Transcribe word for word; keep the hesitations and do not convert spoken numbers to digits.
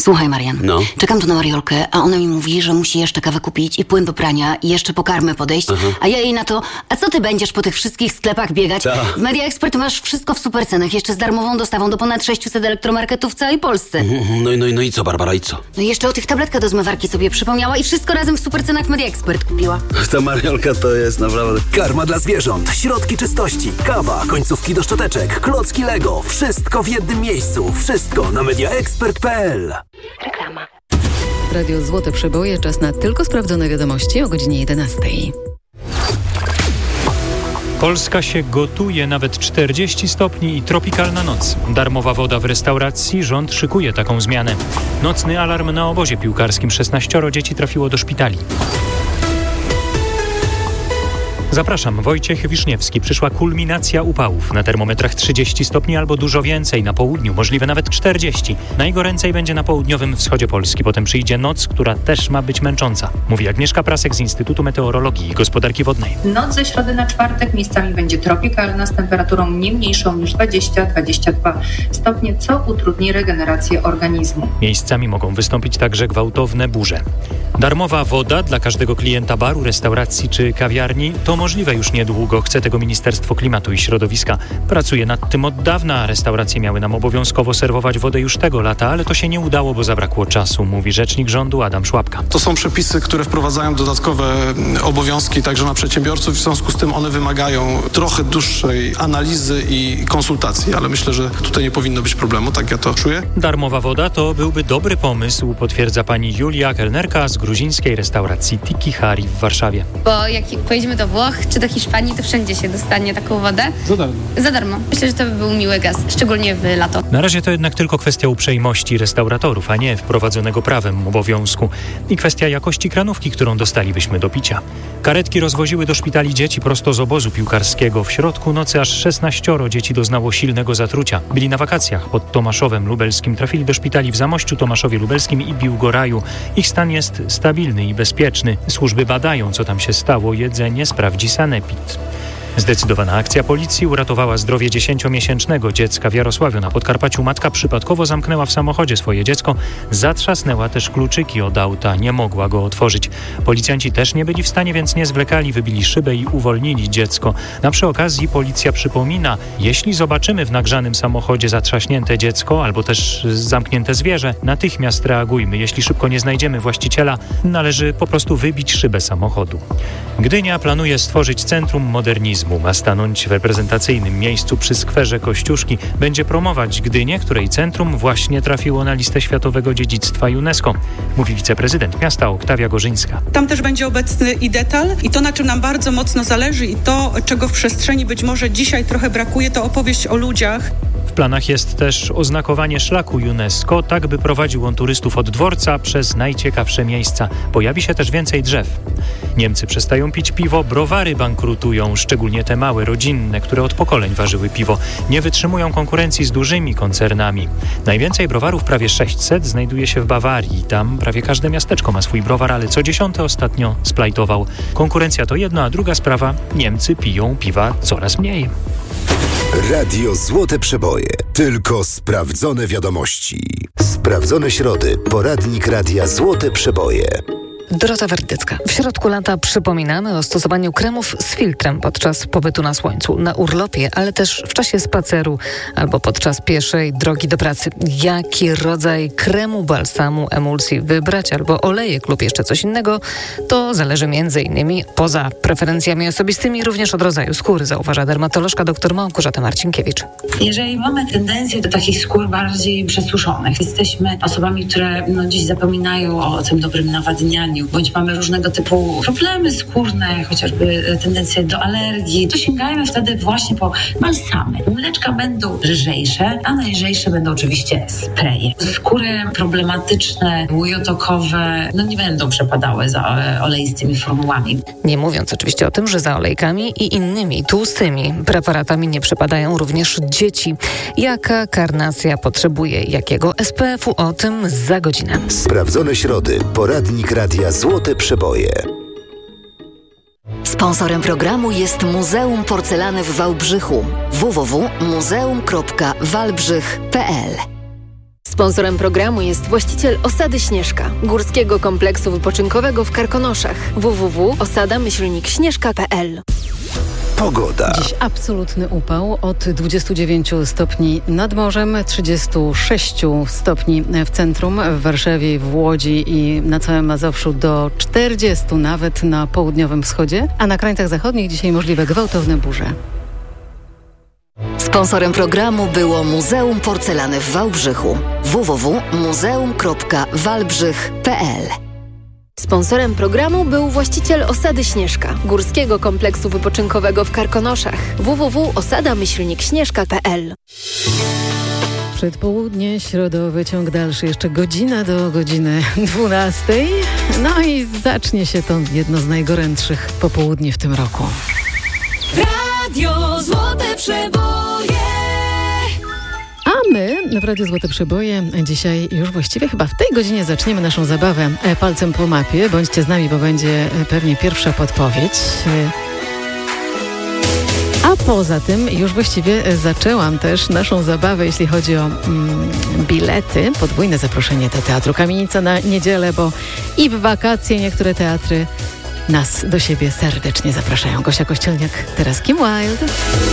Słuchaj, Marian, No. czekam tu na Mariolkę, a ona mi mówi, że musi jeszcze kawę kupić i płyn do prania i jeszcze po karmę podejść, Aha. a ja jej na to, a co ty będziesz po tych wszystkich sklepach biegać? Ta. W Media Expert masz wszystko w supercenach, jeszcze z darmową dostawą do ponad sześciuset elektromarketów w całej Polsce. No i, no, i, no i co, Barbara, i co? No i jeszcze o tych tabletkach do zmywarki sobie przypomniała i wszystko razem w supercenach w Media Expert kupiła. Ta Mariolka to jest naprawdę... Karma dla zwierząt, środki czystości, kawa, końcówki do szczoteczek, klocki Lego. Wszystko w jednym miejscu. Wszystko na media expert kropka p l. Reklama. Radio Złote Przeboje, czas na tylko sprawdzone wiadomości o godzinie jedenastej. Polska się gotuje, nawet czterdzieści stopni i tropikalna noc. Darmowa woda w restauracji, rząd szykuje taką zmianę. Nocny alarm na obozie piłkarskim, szesnaścioro dzieci trafiło do szpitali. Zapraszam, Wojciech Wiszniewski. Przyszła kulminacja upałów. Na termometrach trzydzieści stopni albo dużo więcej. Na południu możliwe nawet czterdzieści. Najgoręcej będzie na południowym wschodzie Polski. Potem przyjdzie noc, która też ma być męcząca. Mówi Agnieszka Prasek z Instytutu Meteorologii i Gospodarki Wodnej. Noc ze środy na czwartek miejscami będzie tropikalna z temperaturą nie mniejszą niż dwadzieścia do dwudziestu dwóch stopni, co utrudni regenerację organizmu. Miejscami mogą wystąpić także gwałtowne burze. Darmowa woda dla każdego klienta baru, restauracji czy kawiarni to możliwe już niedługo. Chce tego Ministerstwo Klimatu i Środowiska. Pracuje nad tym od dawna. Restauracje miały nam obowiązkowo serwować wodę już tego lata, ale to się nie udało, bo zabrakło czasu, mówi rzecznik rządu Adam Szłapka. To są przepisy, które wprowadzają dodatkowe obowiązki także na przedsiębiorców. W związku z tym one wymagają trochę dłuższej analizy i konsultacji, ale myślę, że tutaj nie powinno być problemu, tak ja to czuję. Darmowa woda to byłby dobry pomysł, potwierdza pani Julia, kelnerka z gruzińskiej restauracji Tiki Hari w Warszawie. Bo jak pojedziemy do Włoch czy do Hiszpanii, to wszędzie się dostanie taką wodę. Za darmo. Za darmo. Myślę, że to by był miły gest, szczególnie w lato. Na razie to jednak tylko kwestia uprzejmości restauratorów, a nie wprowadzonego prawem obowiązku. I kwestia jakości kranówki, którą dostalibyśmy do picia. Karetki rozwoziły do szpitali dzieci prosto z obozu piłkarskiego. W środku nocy aż szesnaścioro dzieci doznało silnego zatrucia. Byli na wakacjach pod Tomaszowem Lubelskim. Trafili do szpitali w Zamościu, Tomaszowie Lubelskim i Biłgoraju. Ich stan jest stabilny i bezpieczny. Służby badają, co tam się stało. Jedzenie sprawdzi sanepid. Zdecydowana akcja policji uratowała zdrowie dziesięciomiesięcznego dziecka w Jarosławiu na Podkarpaciu. Matka przypadkowo zamknęła w samochodzie swoje dziecko. Zatrzasnęła też kluczyki od auta. Nie mogła go otworzyć. Policjanci też nie byli w stanie, więc nie zwlekali. Wybili szybę i uwolnili dziecko. Na przy okazji policja przypomina, jeśli zobaczymy w nagrzanym samochodzie zatrzaśnięte dziecko albo też zamknięte zwierzę, natychmiast reagujmy. Jeśli szybko nie znajdziemy właściciela, należy po prostu wybić szybę samochodu. Gdynia planuje stworzyć Centrum Modernizmu. Ma stanąć w reprezentacyjnym miejscu przy skwerze Kościuszki. Będzie promować Gdynię, której centrum właśnie trafiło na listę Światowego Dziedzictwa UNESCO, mówi wiceprezydent miasta Oktawia Gorzyńska. Tam też będzie obecny i detal i to, na czym nam bardzo mocno zależy i to, czego w przestrzeni być może dzisiaj trochę brakuje, to opowieść o ludziach. W planach jest też oznakowanie szlaku UNESCO, tak by prowadził on turystów od dworca przez najciekawsze miejsca. Pojawi się też więcej drzew. Niemcy przestają pić piwo, browary bankrutują, szczególnie te małe, rodzinne, które od pokoleń ważyły piwo. Nie wytrzymują konkurencji z dużymi koncernami. Najwięcej browarów, prawie sześćset, znajduje się w Bawarii. Tam prawie każde miasteczko ma swój browar, ale co dziesiąty ostatnio splajtował. Konkurencja to jedno, a druga sprawa, Niemcy piją piwa coraz mniej. Radio Złote Przeboje. Tylko sprawdzone wiadomości. Sprawdzone środy. Poradnik Radia Złote Przeboje. Dorota Werdycka. W środku lata przypominamy o stosowaniu kremów z filtrem podczas pobytu na słońcu, na urlopie, ale też w czasie spaceru albo podczas pieszej drogi do pracy. Jaki rodzaj kremu, balsamu, emulsji wybrać albo olejek lub jeszcze coś innego, to zależy między innymi poza preferencjami osobistymi również od rodzaju skóry, zauważa dermatolożka dr Małgorzata Marcinkiewicz. Jeżeli mamy tendencję do takich skór bardziej przesuszonych, jesteśmy osobami, które no, dziś zapominają o tym dobrym nawadnianiu, bądź mamy różnego typu problemy skórne, chociażby tendencje do alergii, to sięgajmy wtedy właśnie po balsamy. Mleczka będą lżejsze, a najlżejsze będą oczywiście spreje. Skóry problematyczne, łojotokowe, no nie będą przepadały za oleistymi formułami. Nie mówiąc oczywiście o tym, że za olejkami i innymi tłustymi preparatami nie przepadają również dzieci. Jaka karnacja potrzebuje jakiego S P F u? O tym za godzinę. Sprawdzone środy. Poradnik Radia Złote Przeboje. Sponsorem programu jest Muzeum Porcelany w Wałbrzychu. w w w kropka muzeum kropka wałbrzych kropka p l Sponsorem programu jest właściciel Osady Śnieżka, górskiego kompleksu wypoczynkowego w Karkonoszach. w w w kropka osada myślnik śnieżka kropka p l. Pogoda. Dziś absolutny upał od dwudziestu dziewięciu stopni nad morzem, trzydziestu sześciu stopni w centrum, w Warszawie, w Łodzi i na całym Mazowszu do czterdziestu nawet na południowym wschodzie, a na krańcach zachodnich dzisiaj możliwe gwałtowne burze. Sponsorem programu było Muzeum Porcelany w Wałbrzychu. w w w kropka muzeum kropka wałbrzych kropka p l. Sponsorem programu był właściciel Osady Śnieżka, górskiego kompleksu wypoczynkowego w Karkonoszach. w w w kropka osada myślnik śnieżka kropka p l. Przedpołudnie, środowy ciąg dalszy, jeszcze godzina do godziny dwunastej. No i zacznie się to jedno z najgorętszych popołudni w tym roku. Radio Złote Przeboje. A my w Radiu Złote Przeboje dzisiaj już właściwie chyba w tej godzinie zaczniemy naszą zabawę palcem po mapie. Bądźcie z nami, bo będzie pewnie pierwsza podpowiedź. A poza tym już właściwie zaczęłam też naszą zabawę, jeśli chodzi o mm, bilety. Podwójne zaproszenie do Teatru Kamienica na niedzielę, bo i w wakacje niektóre teatry nas do siebie serdecznie zapraszają. Gosia Kościelniak, teraz Kim Wilde.